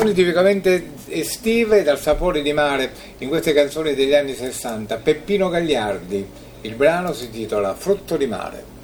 Canzoni tipicamente estive dal sapore di mare in queste canzoni degli anni 60. Peppino Gagliardi, il brano si intitola Frutto di mare.